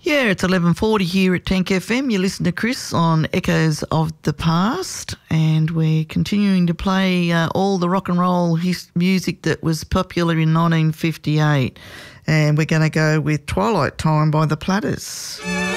Yeah, it's 11:40 here at Tank FM. You listen to Chris on Echoes of the Past, and we're continuing to play all the rock and roll music that was popular in 1958. And we're going to go with Twilight Time by the Platters.